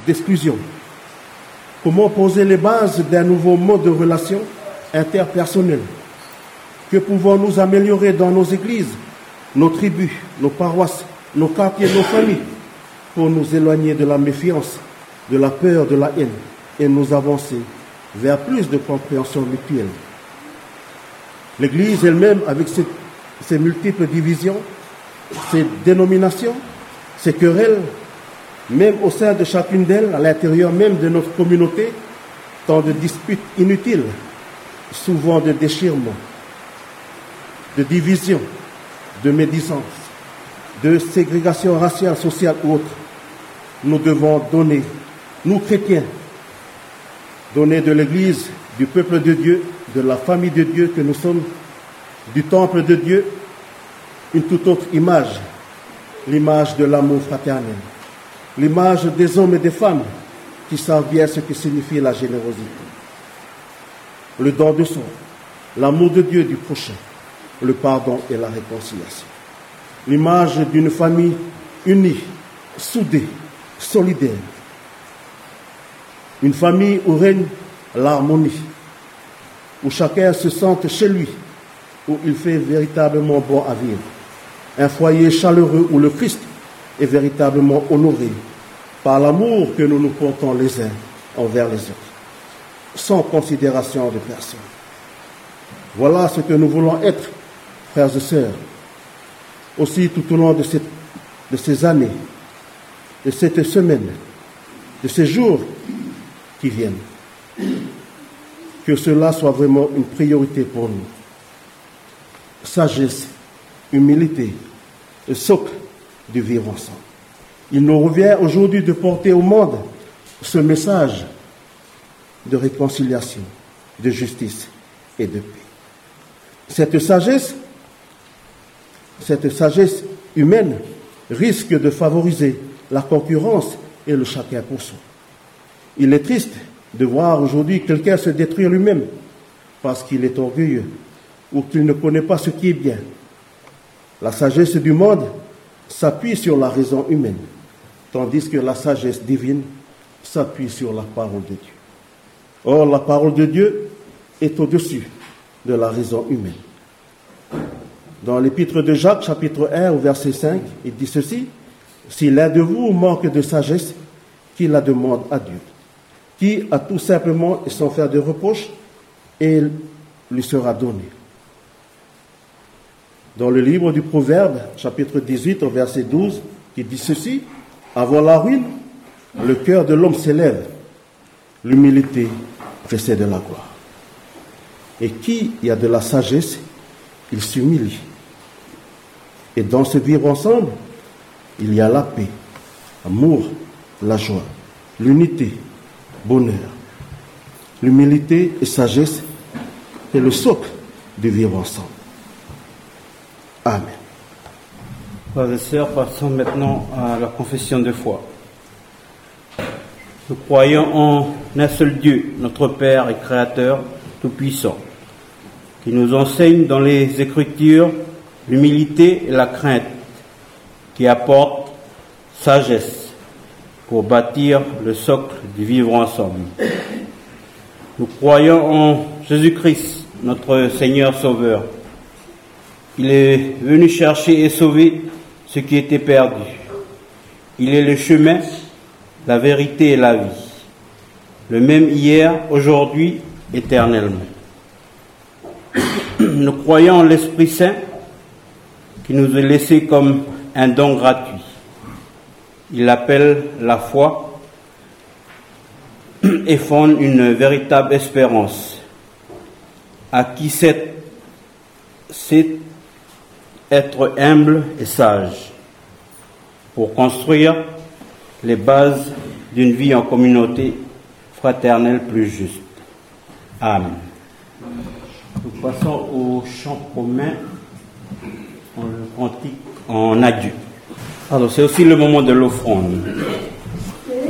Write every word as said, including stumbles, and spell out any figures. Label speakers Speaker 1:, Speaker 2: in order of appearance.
Speaker 1: d'exclusion? Comment poser les bases d'un nouveau mode de relation interpersonnelle? Que pouvons-nous améliorer dans nos églises, nos tribus, nos paroisses, nos quartiers, nos familles, pour nous éloigner de la méfiance, de la peur, de la haine, et nous avancer vers plus de compréhension mutuelle? L'Église elle-même, avec ses, ses multiples divisions, ses dénominations, ses querelles, même au sein de chacune d'elles, à l'intérieur même de notre communauté, tant de disputes inutiles, souvent de déchirements, de divisions, de médisance, de ségrégation raciale, sociale ou autre. Nous devons donner, nous chrétiens, donner de l'Église, du peuple de Dieu, de la famille de Dieu que nous sommes, du temple de Dieu, une toute autre image, l'image de l'amour fraternel, l'image des hommes et des femmes qui savent bien ce que signifie la générosité, le don de soi, l'amour de Dieu du prochain, le pardon et la réconciliation. L'image d'une famille unie, soudée, solidaire. Une famille où règne l'harmonie, où chacun se sente chez lui, où il fait véritablement bon à vivre. Un foyer chaleureux où le Christ est véritablement honoré par l'amour que nous nous portons les uns envers les autres, sans considération de personne. Voilà ce que nous voulons être, frères et sœurs, aussi tout au long de, cette, de ces années, de cette semaine, de ces jours qui viennent. Que cela soit vraiment une priorité pour nous. Sagesse, humilité, le socle du vivre ensemble. Il nous revient aujourd'hui de porter au monde ce message de réconciliation, de justice et de paix. Cette sagesse, cette sagesse humaine risque de favoriser la concurrence et le chacun pour soi. Il est triste de voir aujourd'hui quelqu'un se détruire lui-même parce qu'il est orgueilleux ou qu'il ne connaît pas ce qui est bien. La sagesse du monde s'appuie sur la raison humaine, tandis que la sagesse divine s'appuie sur la parole de Dieu. Or, la parole de Dieu est au-dessus de la raison humaine. Dans l'épître de Jacques, chapitre un, au verset cinq, il dit ceci: « Si l'un de vous manque de sagesse, qu'il la demande à Dieu, qui a tout simplement et sans faire de reproche, et il lui sera donné. » Dans le livre du Proverbe, chapitre dix-huit, au verset douze, il dit ceci: « Avant la ruine, le cœur de l'homme s'élève, l'humilité précède la gloire. Et qui y a de la sagesse, il s'humilie. Et dans ce vivre ensemble, il y a la paix, l'amour, la joie, l'unité, bonheur. L'humilité et sagesse est le socle du vivre ensemble. Amen.
Speaker 2: Frères et sœurs, passons maintenant à la confession de foi. Nous croyons en un seul Dieu, notre Père et Créateur Tout-Puissant, qui nous enseigne dans les Écritures l'humilité et la crainte, qui apporte sagesse pour bâtir le socle du vivre ensemble. Nous croyons en Jésus-Christ, notre Seigneur Sauveur. Il est venu chercher et sauver ce qui était perdu. Il est le chemin, la vérité et la vie, le même hier, aujourd'hui, éternellement. Nous croyons en l'Esprit Saint qui nous est laissé comme un don gratuit. Il appelle la foi et fonde une véritable espérance à qui sait, sait être humble et sage pour construire les bases d'une vie en communauté fraternelle plus juste. Amen. Nous passons au chant commun, on le cantique en adieu. Alors, c'est aussi le moment de l'offrande.